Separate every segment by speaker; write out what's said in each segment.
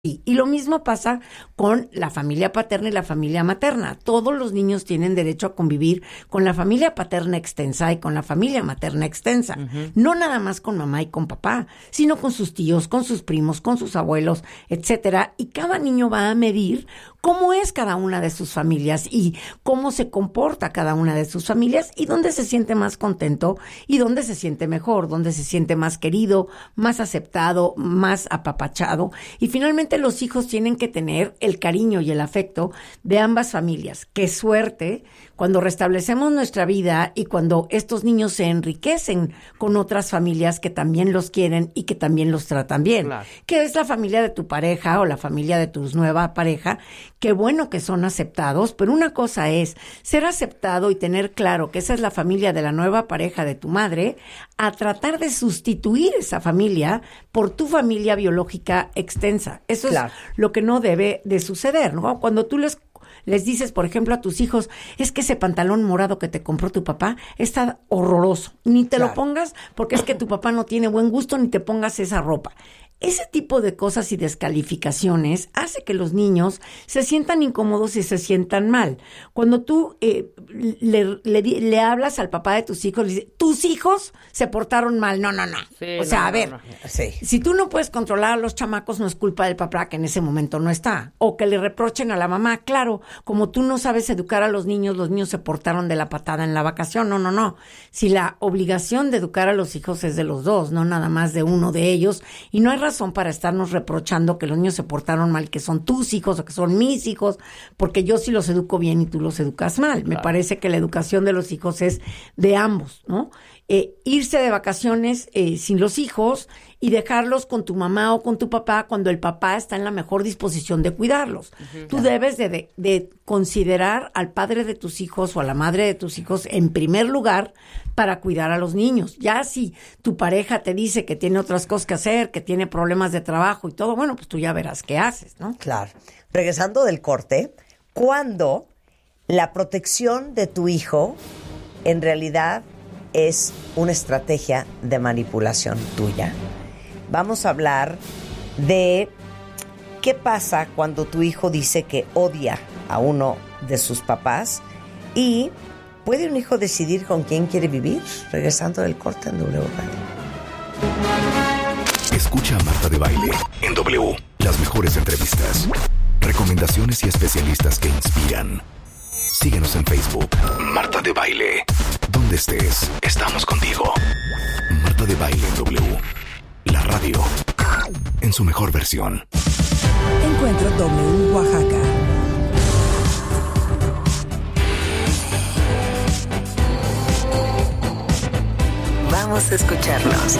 Speaker 1: Y lo mismo pasa con la familia paterna y la familia materna. Todos los niños tienen derecho a convivir con la familia paterna extensa y con la familia materna extensa. No nada más con mamá y con papá, sino con sus tíos, con sus primos, con sus abuelos, etcétera. Y cada niño va a medir cómo es cada una de sus familias y cómo se comporta cada una de sus familias y dónde se siente más contento y dónde se siente mejor, dónde se siente más querido, más aceptado, más apapachado. Y finalmente los hijos tienen que tener el cariño y el afecto de ambas familias. ¡Qué suerte cuando restablecemos nuestra vida y cuando estos niños se enriquecen con otras familias que también los quieren y que también los tratan bien! Claro. Que es la familia de tu pareja o la familia de tu nueva pareja. Qué bueno que son aceptados, pero una cosa es ser aceptado y tener claro que esa es la familia de la nueva pareja de tu madre, a tratar de sustituir esa familia por tu familia biológica extensa. Eso claro. Es lo que no debe de suceder, ¿no? Cuando tú les dices, por ejemplo, a tus hijos, es que ese pantalón morado que te compró tu papá está horroroso. Ni te lo pongas porque es que tu papá no tiene buen gusto, ni te pongas esa ropa. Ese tipo de cosas y descalificaciones hace que los niños se sientan incómodos y se sientan mal. Cuando tú le hablas al papá de tus hijos, le dices, tus hijos se portaron mal. No. Sí, o sea, a ver, sí. Si tú no puedes controlar a los chamacos, no es culpa del papá que en ese momento no está. O que le reprochen a la mamá, claro, como tú no sabes educar a los niños se portaron de la patada en la vacación. No. Si la obligación de educar a los hijos es de los dos, no nada más de uno de ellos, y no hay razón para estarnos reprochando que los niños se portaron mal, que son tus hijos o que son mis hijos, porque yo sí los educo bien y tú los educas mal. Claro. Me parece que la educación de los hijos es de ambos, ¿no? Irse de vacaciones sin los hijos y dejarlos con tu mamá o con tu papá cuando el papá está en la mejor disposición de cuidarlos. Tú debes de considerar al padre de tus hijos o a la madre de tus hijos en primer lugar para cuidar a los niños. Ya si tu pareja te dice que tiene otras cosas que hacer, que tiene problemas de trabajo y todo, bueno, pues tú ya verás qué haces, ¿no?
Speaker 2: Claro. Regresando del corte, ¿cuándo la protección de tu hijo en realidad es una estrategia de manipulación tuya? Vamos a hablar de qué pasa cuando tu hijo dice que odia a uno de sus papás y ¿puede un hijo decidir con quién quiere vivir? Regresando del corte en W Radio.
Speaker 3: Escucha a Marta de Baile en W. Las mejores entrevistas, recomendaciones y especialistas que inspiran. Síguenos en Facebook. Marta de Baile. Donde estés, estamos contigo. Marta de Baile en W. La radio en su mejor versión.
Speaker 4: Encuentro W Oaxaca.
Speaker 5: Vamos a escucharnos.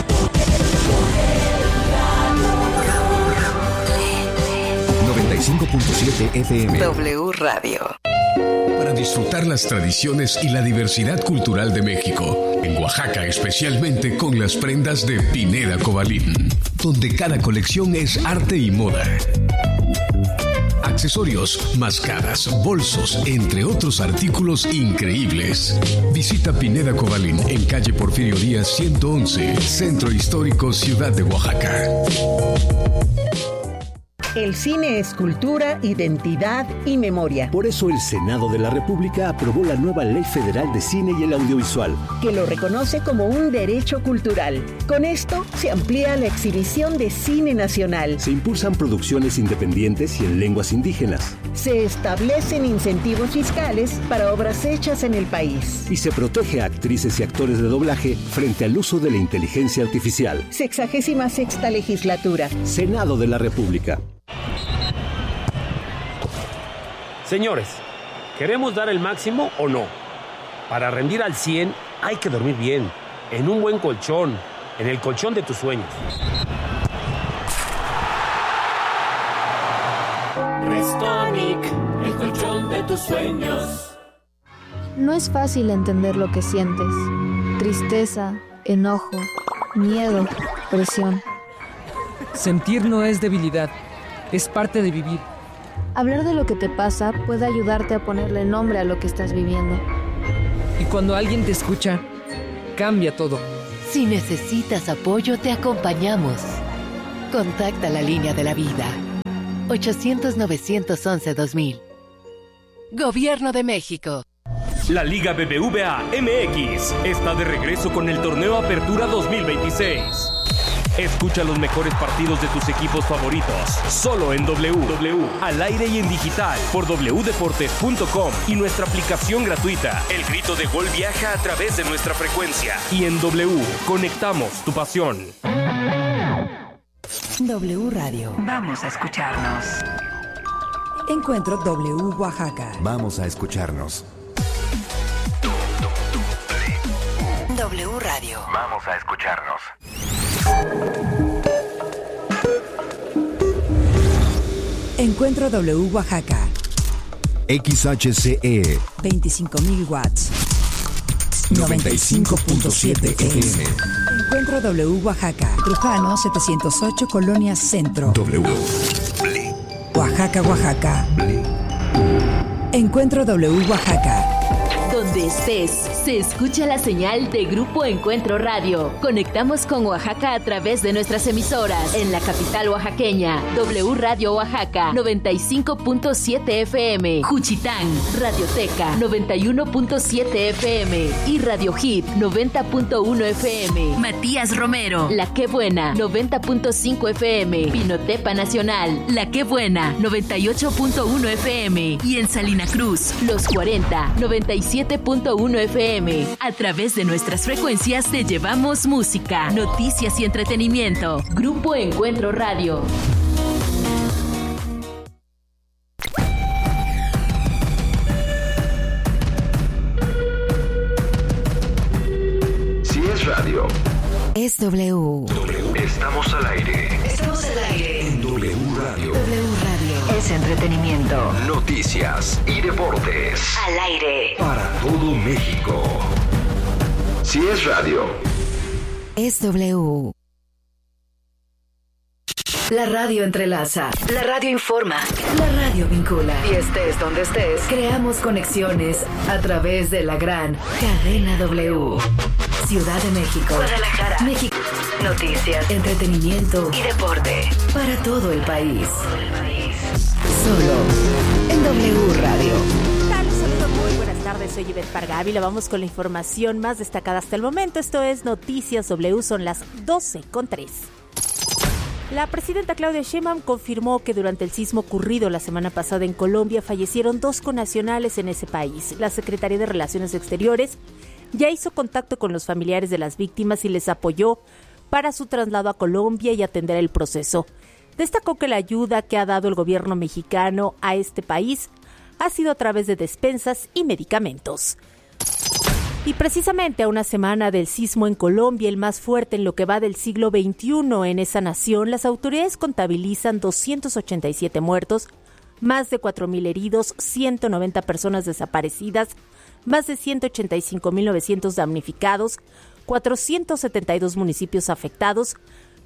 Speaker 3: 95.7 FM.
Speaker 5: W Radio.
Speaker 6: Para disfrutar las tradiciones y la diversidad cultural de México, en Oaxaca especialmente con las prendas de Pineda Cobalín, donde cada colección es arte y moda. Accesorios, máscaras, bolsos, entre otros artículos increíbles. Visita Pineda Cobalín en calle Porfirio Díaz 111, Centro Histórico, Ciudad de Oaxaca.
Speaker 7: El cine es cultura, identidad y memoria.
Speaker 8: Por eso el Senado de la República aprobó la nueva Ley Federal de Cine y el Audiovisual,
Speaker 7: que lo reconoce como un derecho cultural. Con esto se amplía la exhibición de cine nacional.
Speaker 8: Se impulsan producciones independientes y en lenguas indígenas.
Speaker 7: Se establecen incentivos fiscales para obras hechas en el país.
Speaker 8: Y se protege a actrices y actores de doblaje frente al uso de la inteligencia artificial.
Speaker 7: 66ª Legislatura.
Speaker 8: Senado de la República.
Speaker 9: Señores, ¿queremos dar el máximo o no? Para rendir al 100 hay que dormir bien, en un buen colchón, en el colchón de tus sueños.
Speaker 10: Restonic, el colchón de tus sueños.
Speaker 11: No es fácil entender lo que sientes. Tristeza, enojo, miedo, presión.
Speaker 12: Sentir no es debilidad, es parte de vivir.
Speaker 11: Hablar de lo que te pasa puede ayudarte a ponerle nombre a lo que estás viviendo.
Speaker 12: Y cuando alguien te escucha, cambia todo.
Speaker 5: Si necesitas apoyo, te acompañamos. Contacta la Línea de la Vida 800-911-2000. Gobierno de México.
Speaker 9: La Liga BBVA MX está de regreso con el torneo Apertura 2026. Escucha los mejores partidos de tus equipos favoritos, solo en W, al aire y en digital, por wdeportes.com y nuestra aplicación gratuita. El grito de gol viaja a través de nuestra frecuencia. Y en W, conectamos tu pasión.
Speaker 4: W Radio.
Speaker 5: Vamos a escucharnos.
Speaker 4: Encuentro W Oaxaca.
Speaker 3: Vamos a escucharnos.
Speaker 5: W Radio.
Speaker 3: Vamos a escucharnos.
Speaker 4: Encuentro W Oaxaca.
Speaker 3: XHCE
Speaker 4: 25,000 watts. 95.7 FM. Encuentro W Oaxaca. Trujano 708, Colonia Centro.
Speaker 3: W.
Speaker 4: Oaxaca, Oaxaca. Encuentro W Oaxaca.
Speaker 13: Donde estés, se escucha la señal de Grupo Encuentro Radio. Conectamos con Oaxaca a través de nuestras emisoras. En la capital oaxaqueña, W Radio Oaxaca, 95.7 FM. Juchitán, Radioteca, 91.7 FM. Y Radio Hit, 90.1 FM. Matías Romero, La Qué Buena, 90.5 FM. Pinotepa Nacional, La Qué Buena, 98.1 FM. Y en Salina Cruz, Los 40, 97.1 FM. A través de nuestras frecuencias te llevamos música, noticias y entretenimiento. Grupo Encuentro Radio.
Speaker 3: Si es radio,
Speaker 5: es W.
Speaker 3: Estamos al aire.
Speaker 5: Estamos al aire.
Speaker 3: En W Radio.
Speaker 5: W Radio. Es entretenimiento.
Speaker 3: Noticias y deportes.
Speaker 5: Al aire.
Speaker 3: Para todo México. Si es radio,
Speaker 5: es W. La radio entrelaza. La radio informa. La radio vincula. Y estés donde estés, creamos conexiones a través de la gran cadena W. Ciudad de México, Guadalajara, México. Noticias, entretenimiento y deporte para todo el país. Solo en W Radio.
Speaker 14: Saludos, muy buenas tardes, soy Ivette Pargávila. Vamos con la información más destacada hasta el momento. Esto es Noticias W, son las 12:03. La presidenta Claudia Sheinbaum confirmó que durante el sismo ocurrido la semana pasada en Colombia fallecieron 2 connacionales en ese país. La Secretaría de Relaciones Exteriores ya hizo contacto con los familiares de las víctimas y les apoyó para su traslado a Colombia y atender el proceso. Destacó que la ayuda que ha dado el gobierno mexicano a este país ha sido a través de despensas y medicamentos. Y precisamente a una semana del sismo en Colombia, el más fuerte en lo que va del siglo XXI en esa nación, las autoridades contabilizan 287 muertos, más de 4,000 heridos, 190 personas desaparecidas, más de 185,900 damnificados, 472 municipios afectados,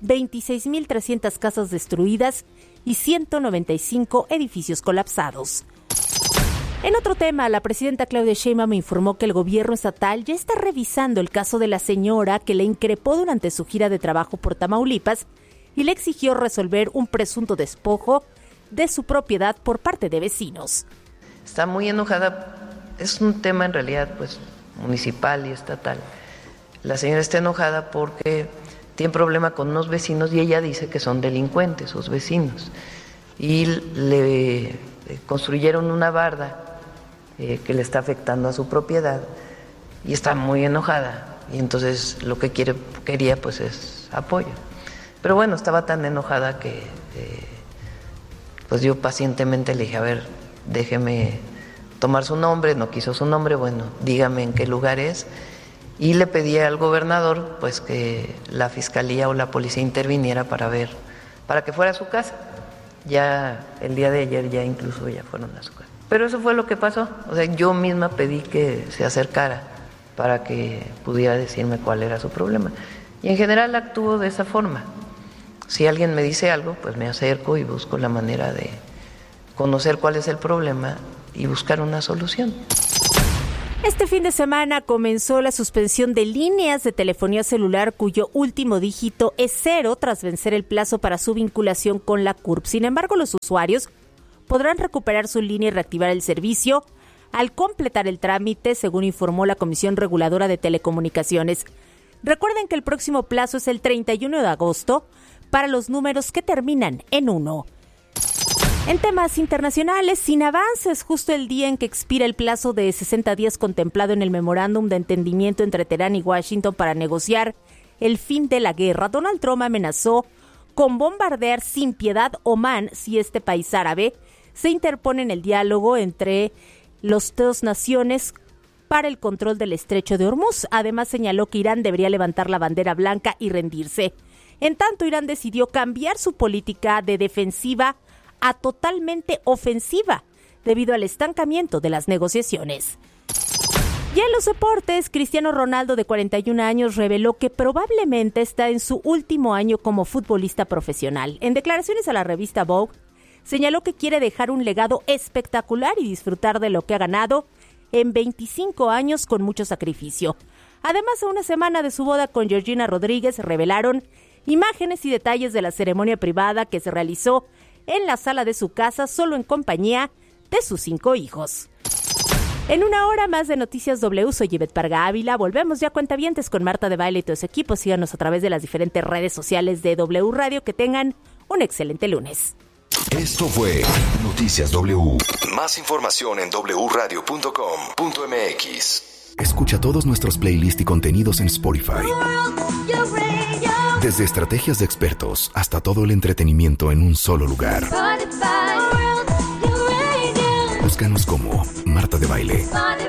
Speaker 14: 26,300 casas destruidas y 195 edificios colapsados. En otro tema, la presidenta Claudia Sheinbaum informó que el gobierno estatal ya está revisando el caso de la señora que le increpó durante su gira de trabajo por Tamaulipas y le exigió resolver un presunto despojo de su propiedad por parte de vecinos.
Speaker 15: Está muy enojada, es un tema en realidad pues municipal y estatal. La señora está enojada porque tiene problema con unos vecinos y ella dice que son delincuentes sus vecinos y le construyeron una barda que le está afectando a su propiedad y está muy enojada y entonces lo que quería pues es apoyo. Pero bueno, estaba tan enojada que pues yo pacientemente le dije, a ver, déjeme tomar su nombre, no quiso su nombre, bueno, dígame en qué lugar es. Y le pedí al gobernador pues que la fiscalía o la policía interviniera para que fuera a su casa. Ya el día de ayer ya incluso ya fueron a su casa. Pero eso fue lo que pasó. O sea, yo misma pedí que se acercara para que pudiera decirme cuál era su problema. Y en general actúo de esa forma. Si alguien me dice algo, pues me acerco y busco la manera de conocer cuál es el problema y buscar una solución.
Speaker 14: Este fin de semana comenzó la suspensión de líneas de telefonía celular cuyo último dígito es 0 tras vencer el plazo para su vinculación con la CURP. Sin embargo, los usuarios podrán recuperar su línea y reactivar el servicio al completar el trámite, según informó la Comisión Reguladora de Telecomunicaciones. Recuerden que el próximo plazo es el 31 de agosto para los números que terminan en 1. En temas internacionales, sin avances, justo el día en que expira el plazo de 60 días contemplado en el memorándum de entendimiento entre Teherán y Washington para negociar el fin de la guerra, Donald Trump amenazó con bombardear sin piedad Omán si este país árabe se interpone en el diálogo entre las dos naciones para el control del estrecho de Hormuz. Además, señaló que Irán debería levantar la bandera blanca y rendirse. En tanto, Irán decidió cambiar su política de defensiva a totalmente ofensiva debido al estancamiento de las negociaciones. Y en los deportes, Cristiano Ronaldo, de 41 años, reveló que probablemente está en su último año como futbolista profesional. En declaraciones a la revista Vogue, señaló que quiere dejar un legado espectacular y disfrutar de lo que ha ganado en 25 años con mucho sacrificio. Además, a una semana de su boda con Georgina Rodríguez, revelaron imágenes y detalles de la ceremonia privada que se realizó en la sala de su casa, solo en compañía de sus 5 hijos. En una hora más de Noticias W, soy Ivette Parga Ávila. Volvemos ya, cuentavientes, con Marta de Baile y todo su equipo. Síganos a través de las diferentes redes sociales de W Radio. Que tengan un excelente lunes.
Speaker 3: Esto fue Noticias W. Más información en wradio.com.mx. Escucha todos nuestros playlists y contenidos en Spotify. Desde estrategias de expertos hasta todo el entretenimiento en un solo lugar. Búscanos como Marta de Baile.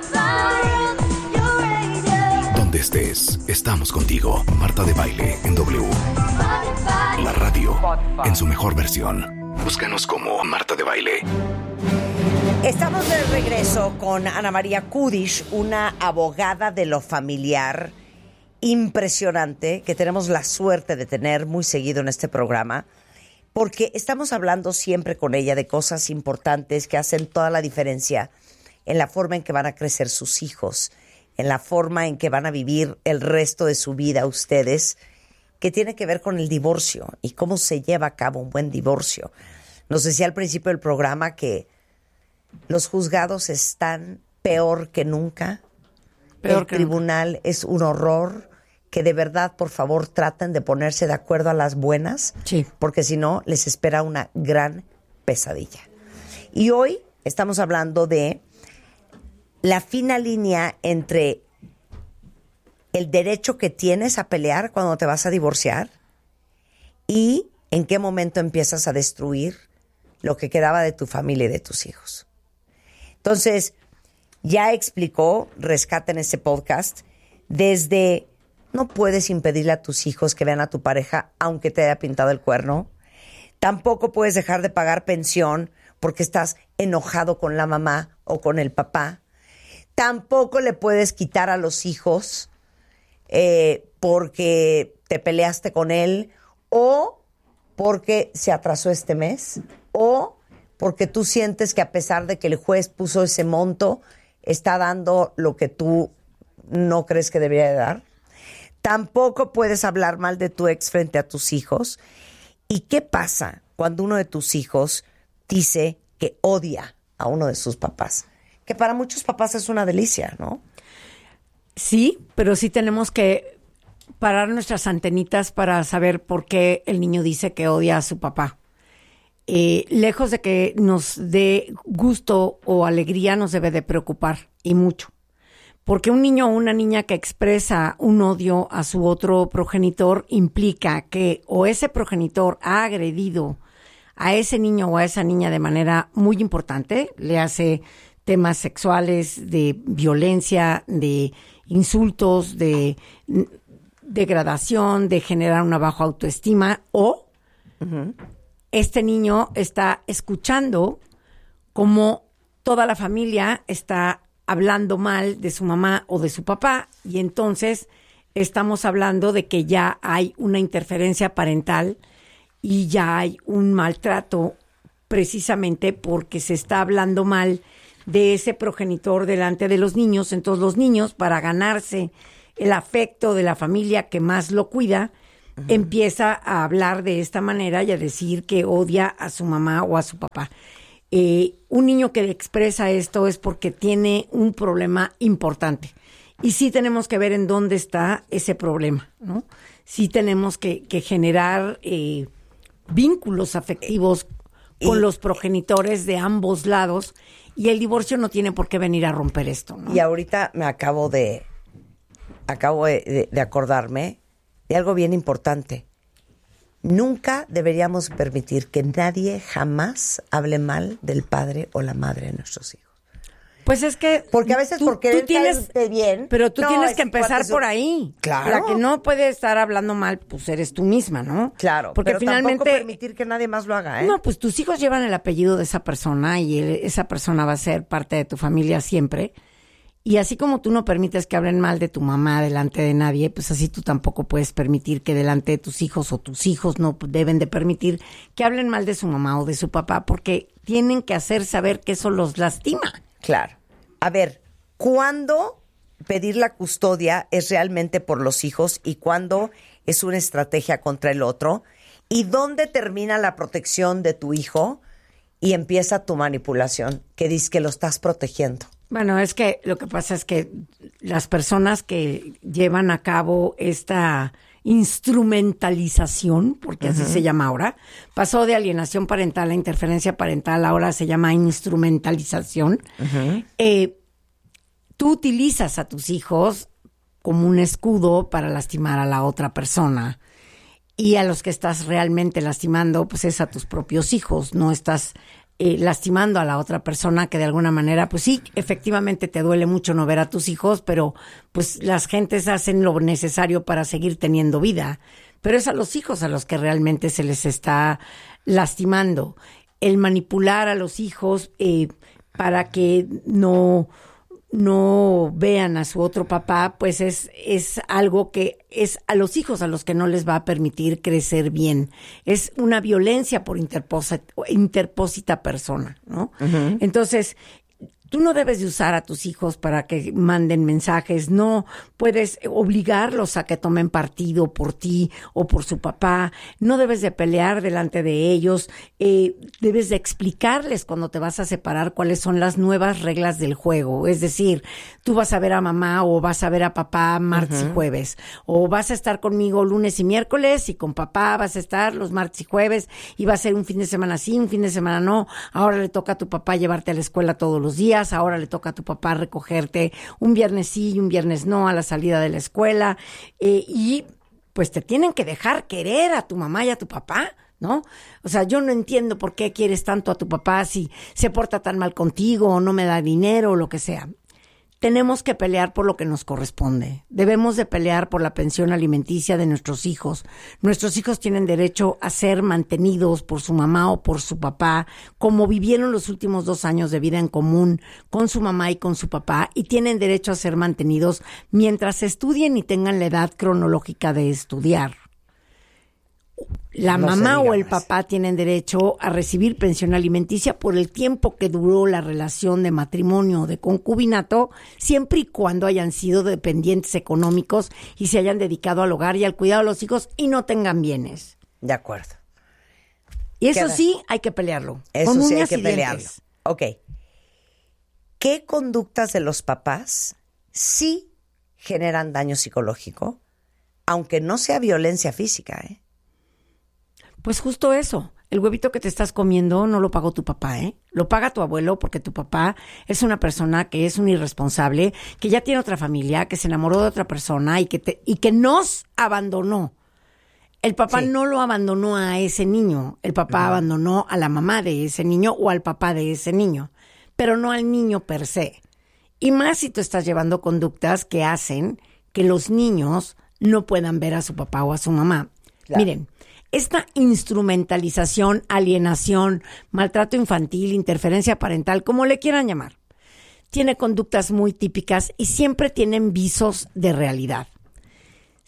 Speaker 3: Donde estés, estamos contigo. Marta de Baile en W. La radio en su mejor versión. Búscanos como Marta de Baile.
Speaker 2: Estamos de regreso con Ana María Kudish, una abogada de lo familiar impresionante que tenemos la suerte de tener muy seguido en este programa, porque estamos hablando siempre con ella de cosas importantes que hacen toda la diferencia en la forma en que van a crecer sus hijos, en la forma en que van a vivir el resto de su vida ustedes, que tiene que ver con el divorcio y cómo se lleva a cabo un buen divorcio. Nos decía al principio del programa que los juzgados están peor que nunca. El tribunal es un horror, que de verdad, por favor, traten de ponerse de acuerdo a las buenas, sí, porque si no, les espera una gran pesadilla. Y hoy estamos hablando de la fina línea entre el derecho que tienes a pelear cuando te vas a divorciar y en qué momento empiezas a destruir lo que quedaba de tu familia y de tus hijos. Entonces, ya explicó, rescata en este podcast, desde no puedes impedirle a tus hijos que vean a tu pareja aunque te haya pintado el cuerno. Tampoco puedes dejar de pagar pensión porque estás enojado con la mamá o con el papá. Tampoco le puedes quitar a los hijos porque te peleaste con él o porque se atrasó este mes o porque tú sientes que a pesar de que el juez puso ese monto, está dando lo que tú no crees que debería de dar. Tampoco puedes hablar mal de tu ex frente a tus hijos. ¿Y qué pasa cuando uno de tus hijos dice que odia a uno de sus papás? Que para muchos papás es una delicia, ¿no?
Speaker 1: Sí, pero sí tenemos que parar nuestras antenitas para saber por qué el niño dice que odia a su papá. Lejos de que nos dé gusto o alegría, nos debe de preocupar, y mucho. Porque un niño o una niña que expresa un odio a su otro progenitor implica que o ese progenitor ha agredido a ese niño o a esa niña de manera muy importante, le hace temas sexuales, de violencia, de insultos, de degradación, de generar una baja autoestima, o este niño está escuchando cómo toda la familia está hablando mal de su mamá o de su papá, y entonces estamos hablando de que ya hay una interferencia parental y ya hay un maltrato precisamente porque se está hablando mal de ese progenitor delante de los niños. Entonces los niños, para ganarse el afecto de la familia que más lo cuida, empieza a hablar de esta manera y a decir que odia a su mamá o a su papá. Un niño que expresa esto es porque tiene un problema importante. Y sí tenemos que ver en dónde está ese problema, ¿no? Sí tenemos que generar vínculos afectivos con los progenitores de ambos lados, y el divorcio no tiene por qué venir a romper esto, ¿no?
Speaker 2: Y ahorita me acabo de acordarme de algo bien importante. Nunca deberíamos permitir que nadie jamás hable mal del padre o la madre de nuestros hijos.
Speaker 1: Pues es que...
Speaker 2: Porque a veces por querer caerte bien...
Speaker 1: Pero tú tienes que empezar por ahí.
Speaker 2: Claro.
Speaker 1: La que no puede estar hablando mal, pues eres tú misma, ¿no?
Speaker 2: Claro,
Speaker 1: porque
Speaker 2: pero
Speaker 1: finalmente...
Speaker 2: tampoco permitir que nadie más lo haga, ¿eh?
Speaker 1: No, pues tus hijos llevan el apellido de esa persona y esa persona va a ser parte de tu familia siempre. Y así como tú no permites que hablen mal de tu mamá delante de nadie, pues así tú tampoco puedes permitir que delante de tus hijos, o tus hijos no deben de permitir que hablen mal de su mamá o de su papá, porque tienen que hacer saber que eso los lastima.
Speaker 2: Claro. A ver, ¿cuándo pedir la custodia es realmente por los hijos y cuándo es una estrategia contra el otro? ¿Y dónde termina la protección de tu hijo y empieza tu manipulación, que dices que lo estás protegiendo?
Speaker 1: Bueno, es que lo que pasa es que las personas que llevan a cabo esta instrumentalización, porque así se llama ahora, pasó de alienación parental a interferencia parental, ahora se llama instrumentalización. Tú utilizas a tus hijos como un escudo para lastimar a la otra persona, y a los que estás realmente lastimando, pues es a tus propios hijos, no estás lastimando a la otra persona, que de alguna manera, pues sí, efectivamente te duele mucho no ver a tus hijos, pero pues las gentes hacen lo necesario para seguir teniendo vida. Pero es a los hijos a los que realmente se les está lastimando. El manipular a los hijos para que no vean a su otro papá, pues es algo que es a los hijos a los que no les va a permitir crecer bien. Es una violencia por interpósita persona, ¿no? Entonces, tú no debes de usar a tus hijos para que manden mensajes, no puedes obligarlos a que tomen partido por ti o por su papá, no debes de pelear delante de ellos, debes de explicarles cuando te vas a separar cuáles son las nuevas reglas del juego. Es decir, tú vas a ver a mamá o vas a ver a papá martes y jueves, o vas a estar conmigo lunes y miércoles, y con papá vas a estar los martes y jueves, y va a ser un fin de semana sí, un fin de semana no. Ahora le toca a tu papá llevarte a la escuela todos los días, ahora le toca a tu papá recogerte un viernes sí y un viernes no a la salida de la escuela, y pues te tienen que dejar querer a tu mamá y a tu papá, ¿no? O sea, yo no entiendo por qué quieres tanto a tu papá si se porta tan mal contigo o no me da dinero o lo que sea. Tenemos que pelear por lo que nos corresponde. Debemos de pelear por la pensión alimenticia de nuestros hijos. Nuestros hijos tienen derecho a ser mantenidos por su mamá o por su papá, como vivieron los últimos 2 años de vida en común con su mamá y con su papá, y tienen derecho a ser mantenidos mientras estudien y tengan la edad cronológica de estudiar. La mamá o el papá tienen derecho a recibir pensión alimenticia por el tiempo que duró la relación de matrimonio o de concubinato, siempre y cuando hayan sido dependientes económicos y se hayan dedicado al hogar y al cuidado de los hijos y no tengan bienes.
Speaker 2: De acuerdo.
Speaker 1: Y eso sí hay que pelearlo.
Speaker 2: Eso
Speaker 1: con
Speaker 2: sí hay
Speaker 1: uñas
Speaker 2: que
Speaker 1: y
Speaker 2: pelearlo.
Speaker 1: dientes.
Speaker 2: Ok. ¿Qué conductas de los papás sí generan daño psicológico, aunque no sea violencia física, ¿eh?
Speaker 1: Pues justo eso. El huevito que te estás comiendo no lo pagó tu papá, ¿eh? Lo paga tu abuelo, porque tu papá es una persona que es un irresponsable, que ya tiene otra familia, que se enamoró de otra persona y que nos abandonó. El papá no lo abandonó a ese niño. El papá abandonó a la mamá de ese niño o al papá de ese niño, pero no al niño per se. Y más si tú estás llevando conductas que hacen que los niños no puedan ver a su papá o a su mamá. Claro. Miren, esta instrumentalización, alienación, maltrato infantil, interferencia parental, como le quieran llamar, tiene conductas muy típicas y siempre tienen visos de realidad.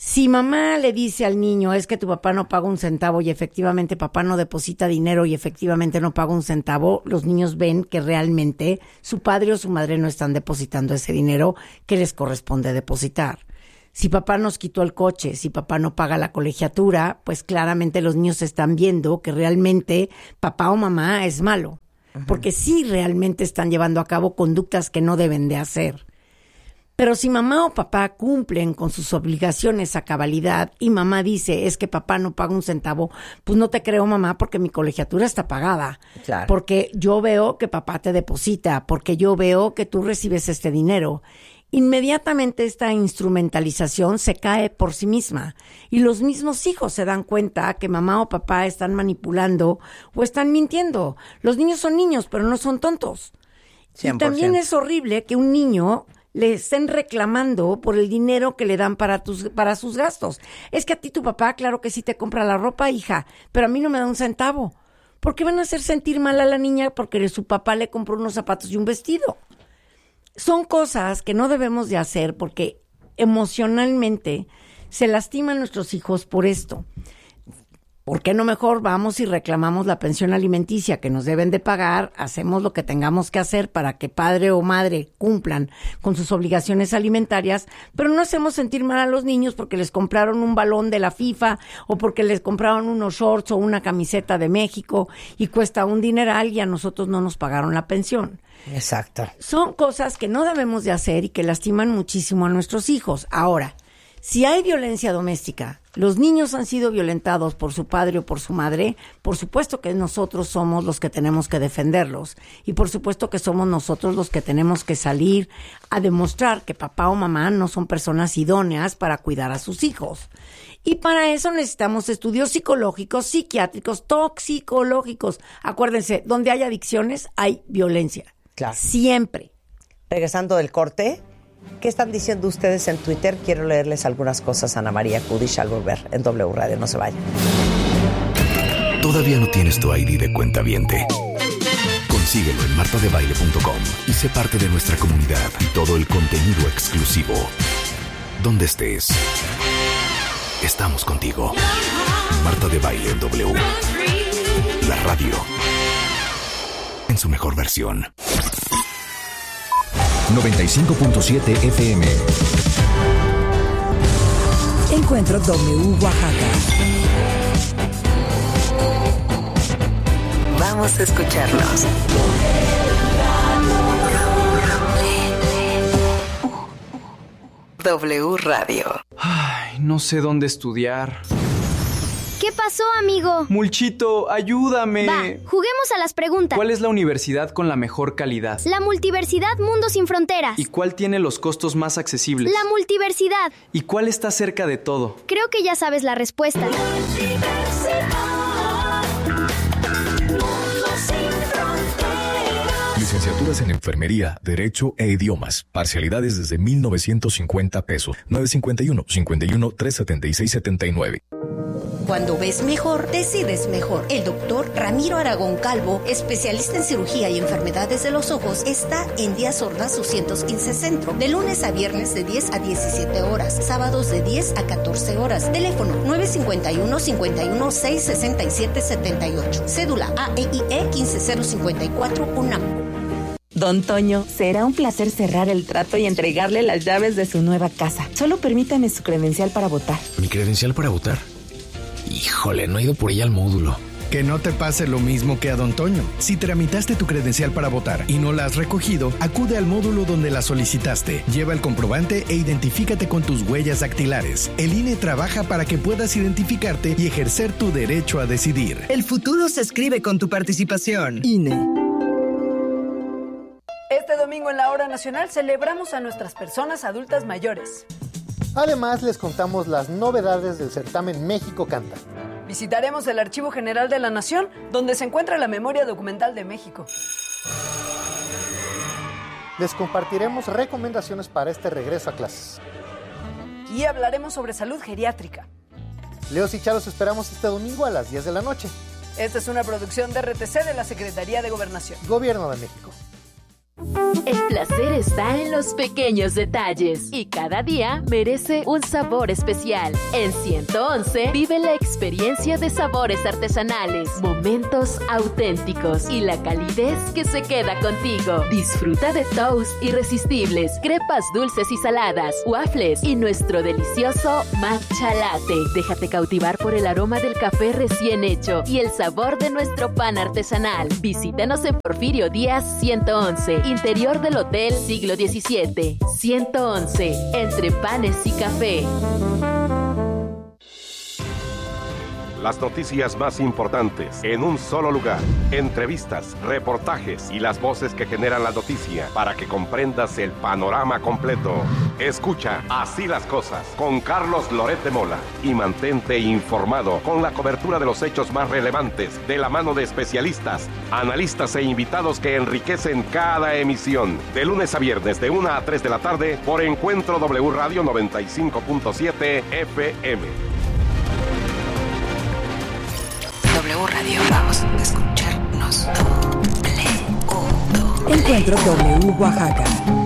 Speaker 1: Si mamá le dice al niño, es que tu papá no paga un centavo y efectivamente papá no deposita dinero y efectivamente no paga un centavo, los niños ven que realmente su padre o su madre no están depositando ese dinero que les corresponde depositar. Si papá nos quitó el coche, si papá no paga la colegiatura, pues claramente los niños están viendo que realmente papá o mamá es malo. Porque sí realmente están llevando a cabo conductas que no deben de hacer. Pero si mamá o papá cumplen con sus obligaciones a cabalidad y mamá dice, es que papá no paga un centavo, pues no te creo, mamá, porque mi colegiatura está pagada.
Speaker 2: Claro.
Speaker 1: Porque yo veo que papá te deposita, porque yo veo que tú recibes este dinero. Inmediatamente esta instrumentalización se cae por sí misma y los mismos hijos se dan cuenta que mamá o papá están manipulando o están mintiendo. Los niños son niños, pero no son tontos. 100%. Y también es horrible que un niño le estén reclamando por el dinero que le dan para sus gastos. Es que a ti tu papá, claro que sí te compra la ropa, hija, pero a mí no me da un centavo. ¿Por qué van a hacer sentir mal a la niña porque su papá le compró unos zapatos y un vestido? Son cosas que no debemos de hacer porque emocionalmente se lastiman nuestros hijos por esto. ¿Por qué no mejor vamos y reclamamos la pensión alimenticia que nos deben de pagar? Hacemos lo que tengamos que hacer para que padre o madre cumplan con sus obligaciones alimentarias, pero no hacemos sentir mal a los niños porque les compraron un balón de la FIFA o porque les compraron unos shorts o una camiseta de México y cuesta un dineral y a nosotros no nos pagaron la pensión.
Speaker 2: Exacto.
Speaker 1: Son cosas que no debemos de hacer y que lastiman muchísimo a nuestros hijos. Ahora, si hay violencia doméstica, los niños han sido violentados por su padre o por su madre, por supuesto que nosotros somos los que tenemos que defenderlos y por supuesto que somos nosotros los que tenemos que salir a demostrar que papá o mamá no son personas idóneas para cuidar a sus hijos. Y para eso necesitamos estudios psicológicos, psiquiátricos, toxicológicos. Acuérdense, donde hay adicciones hay violencia.
Speaker 2: Claro.
Speaker 1: Siempre.
Speaker 2: Regresando del corte, ¿qué están diciendo ustedes en Twitter? Quiero leerles algunas cosas a Ana María Kudish al volver en W Radio. No se vayan.
Speaker 3: ¿Todavía no tienes tu ID de cuentaviente? Consíguelo en martadebaile.com y sé parte de nuestra comunidad y todo el contenido exclusivo. Donde estés, estamos contigo. Marta de Baile en W. La radio en su mejor versión.
Speaker 16: 95.7 FM.
Speaker 4: Encuentro W Oaxaca.
Speaker 5: Vamos a escucharnos. W Radio.
Speaker 12: Ay, no sé dónde estudiar.
Speaker 17: ¿Qué pasó, amigo?
Speaker 12: Mulchito, ayúdame.
Speaker 17: Va, juguemos a las preguntas.
Speaker 12: ¿Cuál es la universidad con la mejor calidad?
Speaker 17: La Multiversidad Mundo Sin Fronteras.
Speaker 12: ¿Y cuál tiene los costos más accesibles?
Speaker 17: La Multiversidad.
Speaker 12: ¿Y cuál está cerca de todo?
Speaker 17: Creo que ya sabes la respuesta.
Speaker 3: Licenciaturas en Enfermería, Derecho e Idiomas. Parcialidades desde 1,950 pesos. 951-376-79.
Speaker 18: Cuando ves mejor, decides mejor. El doctor Ramiro Aragón Calvo, especialista en cirugía y enfermedades de los ojos, está en Díaz Ordaz 215 Centro, de lunes a viernes de 10 a 17 horas, sábados de 10 a 14 horas. Teléfono 951-516-6778. Cédula AEIE 15054 UNAM.
Speaker 19: Don Toño, será un placer cerrar el trato y entregarle las llaves de su nueva casa. Solo permítame su credencial para votar.
Speaker 20: ¿Mi credencial para votar? Híjole, no he ido por ella al módulo.
Speaker 21: Que no te pase lo mismo que a Don Toño. Si tramitaste tu credencial para votar y no la has recogido, acude al módulo donde la solicitaste. Lleva el comprobante e identifícate con tus huellas dactilares. El INE trabaja para que puedas identificarte y ejercer tu derecho a decidir.
Speaker 22: El futuro se escribe con tu participación. INE.
Speaker 23: Este domingo en la Hora Nacional celebramos a nuestras personas adultas mayores.
Speaker 24: Además, les contamos las novedades del certamen México Canta.
Speaker 23: Visitaremos el Archivo General de la Nación, donde se encuentra la memoria documental de México.
Speaker 24: Les compartiremos recomendaciones para este regreso a clases.
Speaker 23: Y hablaremos sobre salud geriátrica.
Speaker 24: Leos y Charos esperamos este domingo a las 10 de la noche.
Speaker 23: Esta es una producción de RTC de la Secretaría de Gobernación.
Speaker 24: Gobierno de México.
Speaker 13: El placer está en los pequeños detalles y cada día merece un sabor especial. En 111 vive la experiencia de sabores artesanales, momentos auténticos y la calidez que se queda contigo. Disfruta de toast irresistibles, crepas dulces y saladas, waffles y nuestro delicioso matcha latte. Déjate cautivar por el aroma del café recién hecho y el sabor de nuestro pan artesanal. Visítanos en Porfirio Díaz 111, interior del Hotel Siglo XVII. 111, entre panes y café.
Speaker 6: Las noticias más importantes en un solo lugar. Entrevistas, reportajes y las voces que generan la noticia para que comprendas el panorama completo. Escucha Así las Cosas con Carlos Loret de Mola y mantente informado con la cobertura de los hechos más relevantes de la mano de especialistas, analistas e invitados que enriquecen cada emisión. De lunes a viernes de 1 a 3 de la tarde por Encuentro W Radio 95.7 FM.
Speaker 7: W Radio, vamos a escucharnos.
Speaker 4: Encuentro W Oaxaca.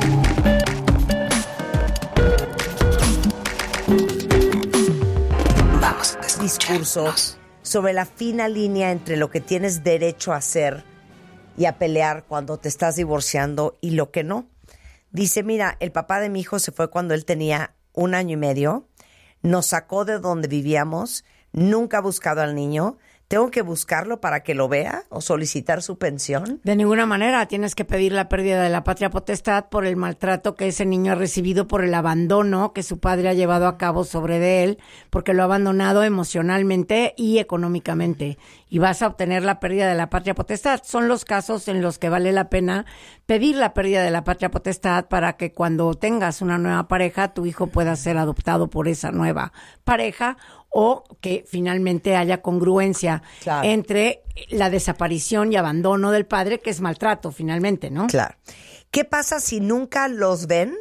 Speaker 7: Vamos a
Speaker 2: discursos sobre la fina línea entre lo que tienes derecho a hacer y a pelear cuando te estás divorciando y lo que no. Dice, mira, el papá de mi hijo se fue cuando él tenía 1 año y medio, nos sacó de donde vivíamos, nunca ha buscado al niño. ¿Tengo que buscarlo para que lo vea o solicitar su pensión?
Speaker 1: De ninguna manera. Tienes que pedir la pérdida de la patria potestad por el maltrato que ese niño ha recibido, por el abandono que su padre ha llevado a cabo sobre de él, porque lo ha abandonado emocionalmente y económicamente. Y vas a obtener la pérdida de la patria potestad. Son los casos en los que vale la pena pedir la pérdida de la patria potestad para que cuando tengas una nueva pareja, tu hijo pueda ser adoptado por esa nueva pareja, o que finalmente haya congruencia entre la desaparición y abandono del padre, que es maltrato finalmente, ¿no?
Speaker 2: Claro. ¿Qué pasa si nunca los ven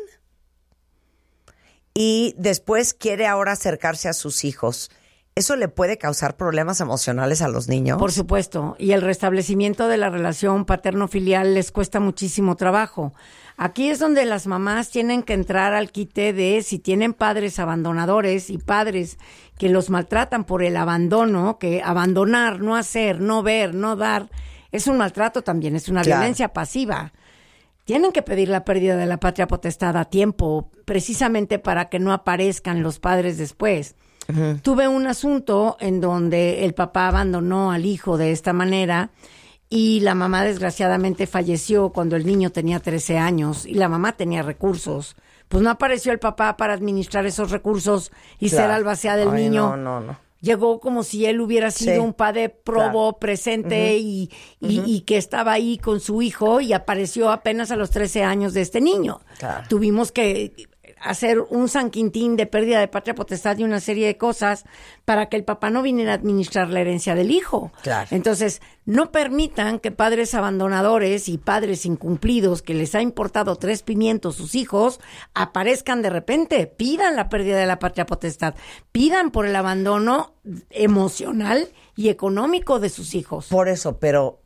Speaker 2: y después quiere ahora acercarse a sus hijos? ¿Eso le puede causar problemas emocionales a los niños?
Speaker 1: Por supuesto. Y el restablecimiento de la relación paterno-filial les cuesta muchísimo trabajo. Aquí es donde las mamás tienen que entrar al quite de si tienen padres abandonadores y padres que los maltratan por el abandono, que abandonar, no hacer, no ver, no dar, es un maltrato también, es una violencia pasiva. Tienen que pedir la pérdida de la patria potestad a tiempo, precisamente para que no aparezcan los padres después. Uh-huh. Tuve un asunto en donde el papá abandonó al hijo de esta manera y la mamá desgraciadamente falleció cuando el niño tenía 13 años y la mamá tenía recursos. Pues no apareció el papá para administrar esos recursos y ser albacea del niño. No. Llegó como si él hubiera sido un padre probo, presente y que estaba ahí con su hijo y apareció apenas a los 13 años de este niño. Claro. Tuvimos que hacer un San Quintín de pérdida de patria potestad y una serie de cosas para que el papá no viniera a administrar la herencia del hijo. Claro. Entonces, no permitan que padres abandonadores y padres incumplidos que les ha importado 3 pimientos sus hijos aparezcan de repente. Pidan la pérdida de la patria potestad. Pidan por el abandono emocional y económico de sus hijos.
Speaker 2: Por eso, pero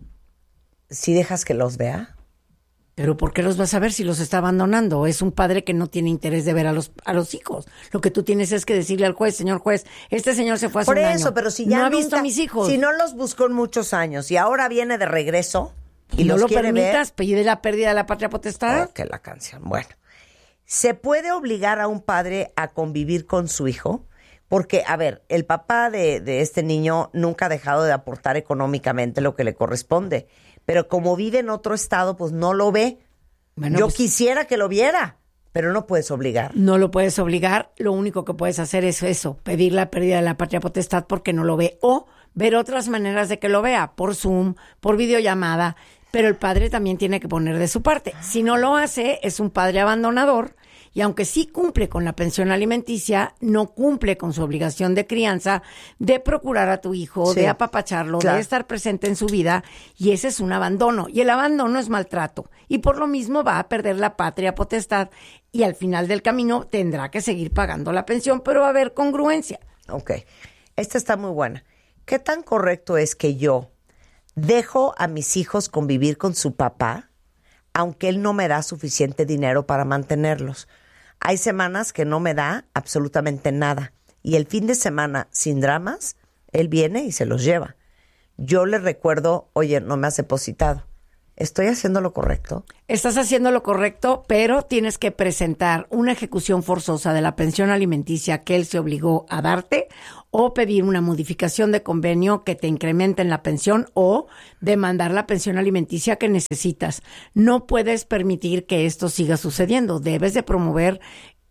Speaker 2: ¿si dejas que los vea?
Speaker 1: Pero ¿por qué los vas a ver si los está abandonando? Es un padre que no tiene interés de ver a los hijos. Lo que tú tienes es que decirle al juez, señor juez, este señor se fue hace un año. Por eso,
Speaker 2: pero si ya
Speaker 1: no ha visto a mis hijos.
Speaker 2: Si no los buscó en muchos años y ahora viene de regreso y
Speaker 1: no
Speaker 2: los
Speaker 1: lo
Speaker 2: quiere
Speaker 1: permitas,
Speaker 2: ver,
Speaker 1: pide la pérdida de la patria potestad.
Speaker 2: Que la canción. Bueno, ¿se puede obligar a un padre a convivir con su hijo? Porque, a ver, el papá de este niño nunca ha dejado de aportar económicamente lo que le corresponde. Pero como vive en otro estado, pues no lo ve. Bueno, yo quisiera que lo viera, pero no puedes obligar.
Speaker 1: No lo puedes obligar, lo único que puedes hacer es eso, pedir la pérdida de la patria potestad porque no lo ve, o ver otras maneras de que lo vea, por Zoom, por videollamada, pero el padre también tiene que poner de su parte. Si no lo hace, es un padre abandonador, y aunque sí cumple con la pensión alimenticia, no cumple con su obligación de crianza, de procurar a tu hijo, de apapacharlo, de estar presente en su vida, y ese es un abandono. Y el abandono es maltrato. Y por lo mismo va a perder la patria potestad, y al final del camino tendrá que seguir pagando la pensión, pero va a haber congruencia.
Speaker 2: Ok. Esta está muy buena. ¿Qué tan correcto es que yo dejo a mis hijos convivir con su papá aunque él no me da suficiente dinero para mantenerlos. Hay semanas que no me da absolutamente nada. Y el fin de semana, sin dramas, él viene y se los lleva. Yo le recuerdo, oye, no me has depositado. ¿Estoy haciendo lo correcto?
Speaker 1: Estás haciendo lo correcto, pero tienes que presentar una ejecución forzosa de la pensión alimenticia que él se obligó a darte, o pedir una modificación de convenio que te incremente en la pensión, o demandar la pensión alimenticia que necesitas. No puedes permitir que esto siga sucediendo. Debes de promover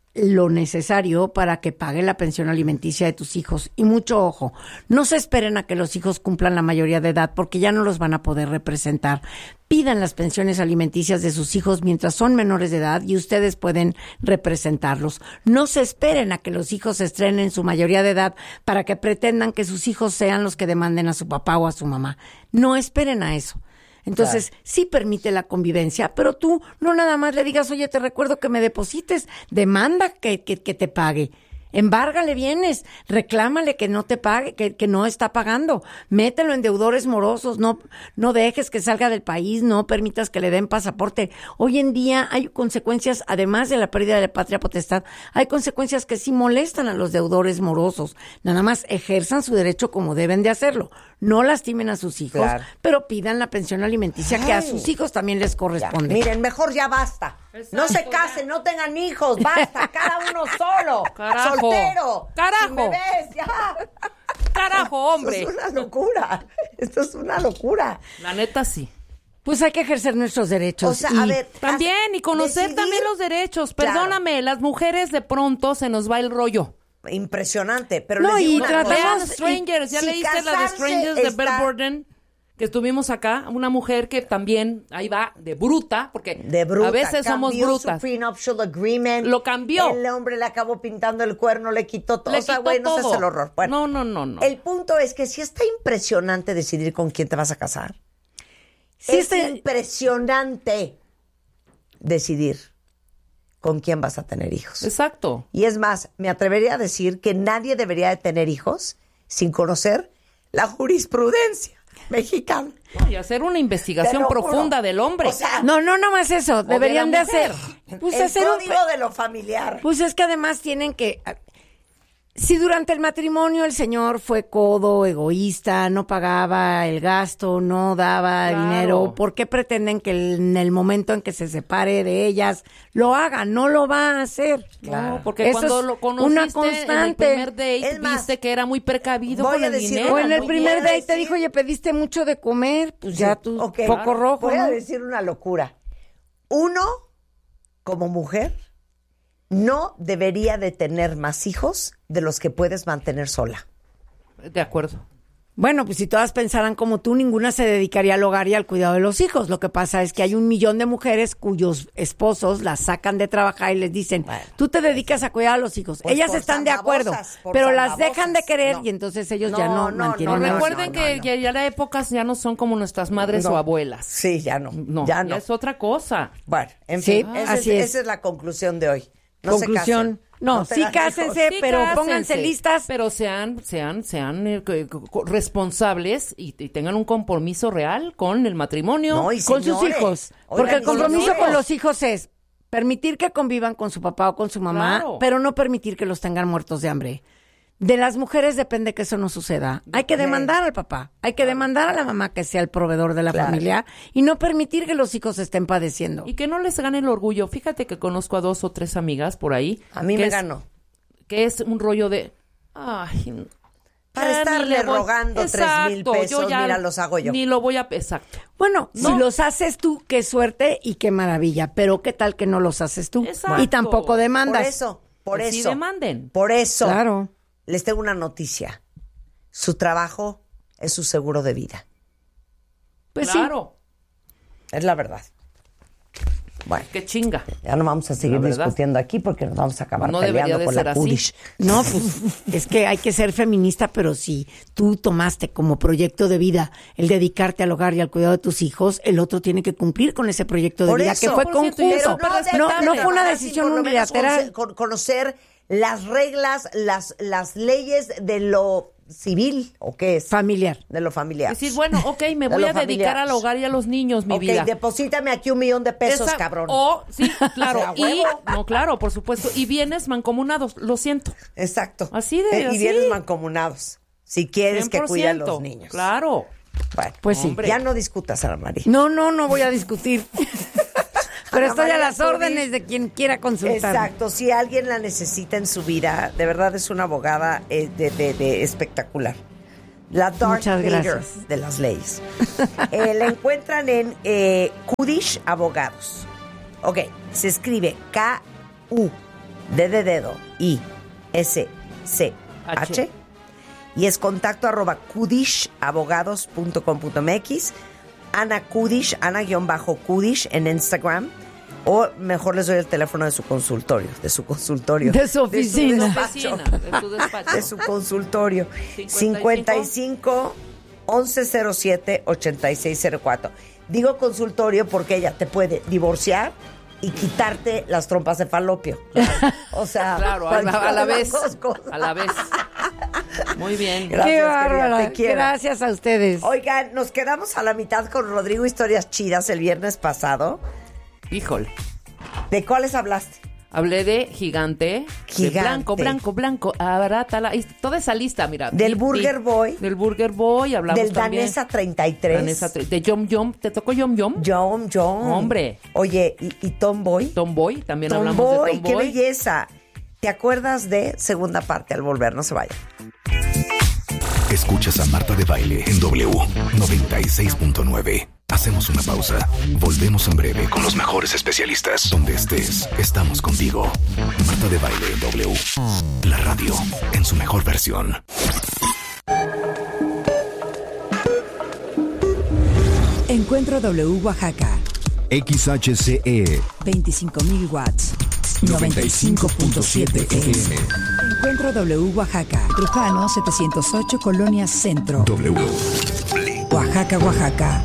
Speaker 1: lo necesario para que pague la pensión alimenticia de tus hijos. Y mucho ojo, no se esperen a que los hijos cumplan la mayoría de edad porque ya no los van a poder representar. Pidan las pensiones alimenticias de sus hijos mientras son menores de edad y ustedes pueden representarlos. No se esperen a que los hijos se estrenen en su mayoría de edad para que pretendan que sus hijos sean los que demanden a su papá o a su mamá. No esperen a eso. Entonces, claro, sí permite la convivencia, pero tú no nada más le digas, oye, te recuerdo que me deposites, demanda que te pague. Embárgale bienes, reclámale que no te pague, que no está pagando, mételo en deudores morosos, no dejes que salga del país, no permitas que le den pasaporte. Hoy en día hay consecuencias, además de la pérdida de la patria potestad, hay consecuencias que sí molestan a los deudores morosos. Nada más ejerzan su derecho como deben de hacerlo, no lastimen a sus hijos, claro, pero pidan la pensión alimenticia que a sus hijos también les corresponde.
Speaker 2: Ya, miren, mejor ya basta. Exacto, no se casen, no tengan hijos, basta, cada uno solo.
Speaker 8: Carajo.
Speaker 2: Soltero.
Speaker 8: Carajo.
Speaker 2: Sin bebés, ya.
Speaker 8: Carajo, hombre.
Speaker 2: Esto es una locura. Esto es una locura.
Speaker 8: La neta sí.
Speaker 1: Pues hay que ejercer nuestros derechos.
Speaker 2: O sea, a ver,
Speaker 8: también, y conocer también los derechos. Perdóname, claro, las mujeres de pronto se nos va el rollo.
Speaker 2: Impresionante, pero
Speaker 1: no,
Speaker 2: les digo,
Speaker 1: y tratamos
Speaker 8: Strangers, ya leíste la de Strangers de Bell Borden, que estuvimos acá, una mujer que también ahí va de bruta, porque a veces somos brutas.
Speaker 2: Cambió su prenuptial agreement.
Speaker 8: Lo cambió.
Speaker 2: El hombre le acabó pintando el cuerno, le quitó todo. O sea, güey, no se hace el horror. Bueno,
Speaker 8: no.
Speaker 2: El punto es que sí está impresionante decidir con quién te vas a casar. Sí, es impresionante decidir con quién vas a tener hijos.
Speaker 8: Exacto.
Speaker 2: Y es más, me atrevería a decir que nadie debería de tener hijos sin conocer la jurisprudencia mexicana.
Speaker 8: Y hacer una investigación profunda del hombre.
Speaker 2: O sea,
Speaker 1: no más eso. Deberían de hacer.
Speaker 2: Pues el hacer código de lo familiar.
Speaker 1: Pues es que además tienen que. Si durante el matrimonio el señor fue codo, egoísta, no pagaba el gasto, no daba dinero, ¿por qué pretenden que en el momento en que se separe de ellas lo haga? No lo va a hacer.
Speaker 8: Claro. No, porque eso cuando lo conociste una constante. En el primer date, viste que era muy precavido con el dinero.
Speaker 1: O en el primer date te dijo, oye, pediste mucho de comer, pues sí, ya tú, poco rojo.
Speaker 2: Voy a decir una locura. Uno, como mujer, no debería de tener más hijos de los que puedes mantener sola.
Speaker 8: De acuerdo.
Speaker 1: Bueno, pues si todas pensaran como tú, ninguna se dedicaría al hogar y al cuidado de los hijos. Lo que pasa es que hay 1 millón de mujeres cuyos esposos las sacan de trabajar y les dicen, tú te dedicas a cuidar a los hijos. Pues ellas están de acuerdo, pero las dejan de querer y entonces ellos ya no mantienen.
Speaker 8: Recuerden que ya las épocas ya no son como nuestras madres o abuelas.
Speaker 2: Sí, ya no. Ya
Speaker 8: es otra cosa.
Speaker 2: Bueno, en fin, esa es la conclusión de hoy.
Speaker 1: Conclusión. No, sí cásense, pero pónganse listas.
Speaker 8: Pero sean responsables y tengan un compromiso real con el matrimonio,
Speaker 1: con sus hijos. Porque el compromiso con los hijos es permitir que convivan con su papá o con su mamá, pero no permitir que los tengan muertos de hambre. De las mujeres depende que eso no suceda. Hay que demandar al papá, hay que demandar a la mamá que sea el proveedor de la familia y no permitir que los hijos estén padeciendo.
Speaker 8: Y que no les gane el orgullo. Fíjate que conozco a 2 o 3 amigas por ahí.
Speaker 2: A mí me ganó.
Speaker 8: Que es un rollo de... Ay,
Speaker 2: para estarle rogando 3,000 pesos, mira, los hago yo.
Speaker 8: Ni lo voy a... Exacto.
Speaker 1: Bueno, si los haces tú, qué suerte y qué maravilla. Pero qué tal que no los haces tú.
Speaker 8: Exacto.
Speaker 1: Y tampoco demandas.
Speaker 2: Por eso.
Speaker 8: Sí demanden.
Speaker 2: Por eso.
Speaker 1: Claro.
Speaker 2: Les tengo una noticia. Su trabajo es su seguro de vida.
Speaker 1: Pues
Speaker 8: claro.
Speaker 2: Sí. Es la verdad. Bueno.
Speaker 8: Qué chinga.
Speaker 2: Ya no vamos a seguir discutiendo aquí porque nos vamos a acabar peleando con la Kurish.
Speaker 1: No, pues es que hay que ser feminista, pero si tú tomaste como proyecto de vida el dedicarte al hogar y al cuidado de tus hijos, el otro tiene que cumplir con ese proyecto de vida que fue conjunto. No fue una decisión unilateral.
Speaker 2: Conocer las reglas, las leyes de lo civil o qué es?
Speaker 1: Familiar.
Speaker 2: De lo familiar.
Speaker 8: Decir, bueno, ok, me voy a dedicar al hogar y a los niños, mi vida.
Speaker 2: Ok, deposítame aquí $1 millón, cabrón.
Speaker 8: Sí, claro. Claro, por supuesto. Y bienes mancomunados, lo siento.
Speaker 2: Exacto.
Speaker 8: Así de
Speaker 2: y bienes mancomunados. Si quieres 100%, que cuiden a los niños.
Speaker 8: Claro.
Speaker 2: Bueno,
Speaker 1: pues sí.
Speaker 2: Ya no discutas, Ana María.
Speaker 1: No voy a discutir. Pero estoy a las órdenes de quien quiera consultar.
Speaker 2: Exacto, si alguien la necesita en su vida, de verdad es una abogada de espectacular. La Dark Leader de las leyes. La encuentran en Kudish Abogados. Ok, se escribe K-U D de dedo I-S-C-H y es contacto @kudishabogados.com.mx. Ana Kudish, Ana-Kudish en Instagram. O mejor les doy el teléfono de su consultorio. De su oficina. De su consultorio. 55 1107 8604. Digo consultorio porque ella te puede divorciar y quitarte las trompas de falopio. Claro. O sea,
Speaker 8: claro, a la vez. A la vez. Muy bien.
Speaker 1: Gracias, qué bárbara. Gracias a ustedes.
Speaker 2: Oigan, nos quedamos a la mitad con Rodrigo Historias Chidas el viernes pasado.
Speaker 8: Híjole.
Speaker 2: ¿De cuáles hablaste?
Speaker 8: Hablé de Gigante. De Blanco. Abarátala. Toda esa lista, mira.
Speaker 2: Del Burger Boy.
Speaker 8: Del Burger Boy. Hablamos
Speaker 2: del
Speaker 8: también.
Speaker 2: Danesa 33.
Speaker 8: De Yom Yom. ¿Te tocó Yom Yom?
Speaker 2: Yom Yom.
Speaker 8: Hombre.
Speaker 2: Oye, ¿y Tomboy?
Speaker 8: Tomboy. También hablamos de Tomboy.
Speaker 2: ¡Qué belleza! ¿Te acuerdas de segunda parte al volver? No se vaya.
Speaker 3: Escuchas a Marta de Baile en W 96.9. Hacemos una pausa. Volvemos en breve con los mejores especialistas. Donde estés, estamos contigo. Marta de Baile en W. La radio en su mejor versión.
Speaker 4: Encuentro W Oaxaca.
Speaker 16: XHCE
Speaker 4: 25,000 watts. 95.7 FM. Encuentro W Oaxaca. Trujano 708 Colonia Centro.
Speaker 16: W.
Speaker 4: Oaxaca, Oaxaca.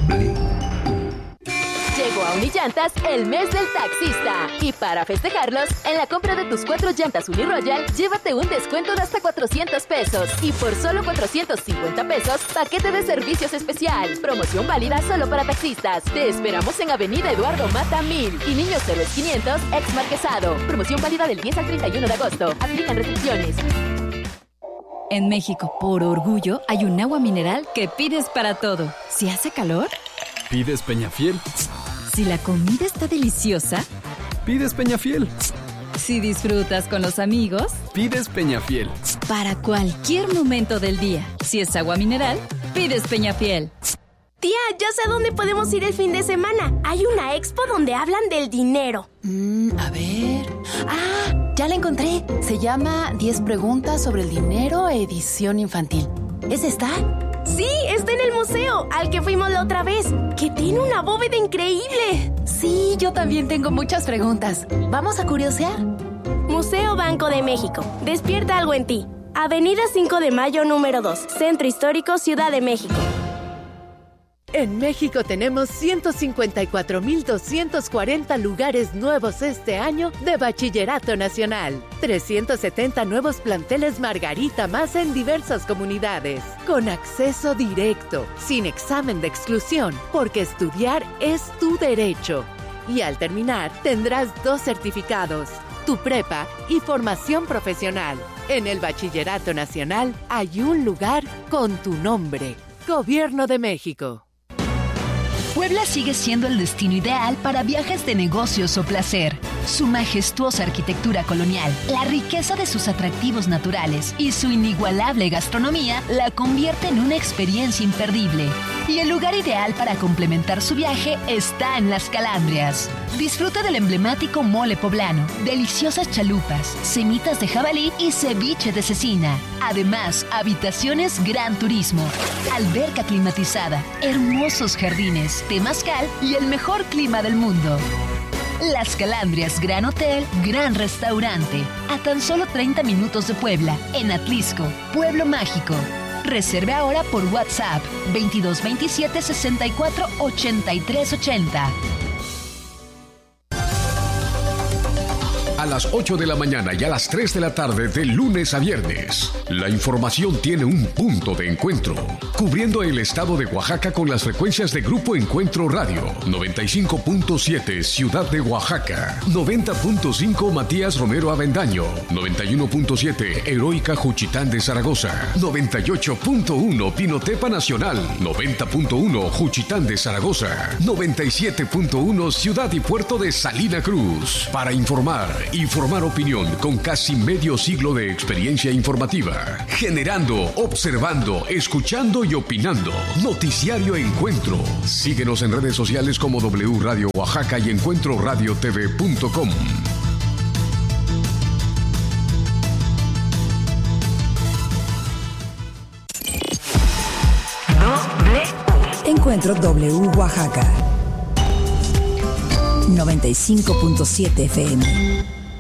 Speaker 13: Llegó a Unillantas el mes del taxista. Y para festejarlos, en la compra de tus 4 llantas Uniroyal, llévate un descuento de hasta 400 pesos. Y por solo 450 pesos, paquete de servicios especial. Promoción válida solo para taxistas. Te esperamos en Avenida Eduardo Mata 1000 y Niños Héroes 500, ex Marquesado. Promoción válida del 10 al 31 de agosto. Aplican restricciones.
Speaker 9: En México, por orgullo, hay un agua mineral que pides para todo. Si hace calor,
Speaker 10: pides Peñafiel.
Speaker 9: Si la comida está deliciosa,
Speaker 10: pides Peñafiel.
Speaker 9: Si disfrutas con los amigos,
Speaker 10: pides Peñafiel.
Speaker 9: Para cualquier momento del día, si es agua mineral, pides Peñafiel.
Speaker 11: Tía, ya sé a dónde podemos ir el fin de semana. Hay una expo donde hablan del dinero.
Speaker 9: A ver... ¡Ah! Ya la encontré. Se llama 10 preguntas sobre el dinero, edición infantil. ¿Es esta?
Speaker 11: Sí, está en el museo, al que fuimos la otra vez, que tiene una bóveda increíble.
Speaker 9: Sí, yo también tengo muchas preguntas. ¿Vamos a curiosear?
Speaker 11: Museo Banco de México. Despierta algo en ti. Avenida 5 de Mayo, número 2. Centro Histórico, Ciudad de México.
Speaker 15: En México tenemos 154,240 lugares nuevos este año de Bachillerato Nacional. 370 nuevos planteles Margarita más en diversas comunidades. Con acceso directo, sin examen de exclusión, porque estudiar es tu derecho. Y al terminar, tendrás 2 certificados, tu prepa y formación profesional. En el Bachillerato Nacional hay un lugar con tu nombre. Gobierno de México.
Speaker 25: Puebla sigue siendo el destino ideal para viajes de negocios o placer. Su majestuosa arquitectura colonial, la riqueza de sus atractivos naturales y su inigualable gastronomía la convierte en una experiencia imperdible. Y el lugar ideal para complementar su viaje está en Las Calandrias. Disfruta del emblemático mole poblano, deliciosas chalupas, semitas de jabalí y ceviche de cecina. Además, habitaciones Gran Turismo, alberca climatizada, hermosos jardines, temazcal y el mejor clima del mundo. Las Calandrias Gran Hotel, Gran Restaurante. A tan solo 30 minutos de Puebla, en Atlisco, Pueblo Mágico. Reserve ahora por WhatsApp 2227 64 83 80.
Speaker 5: a las 8 de la mañana y a las 3 de la tarde de lunes a viernes. La información tiene un punto de encuentro, cubriendo el estado de Oaxaca con las frecuencias de Grupo Encuentro Radio, 95.7 Ciudad de Oaxaca, 90.5 Matías Romero Avendaño, 91.7 Heroica Juchitán de Zaragoza, 98.1 Pinotepa Nacional, 90.1 Juchitán de Zaragoza, 97.1 Ciudad y Puerto de Salina Cruz. Para informar y formar opinión con casi medio siglo de experiencia informativa, generando, observando, escuchando y opinando. Noticiario Encuentro. Síguenos en redes sociales como W Radio Oaxaca y encuentroradiotv.com.
Speaker 4: Encuentro W Oaxaca 95.7 FM.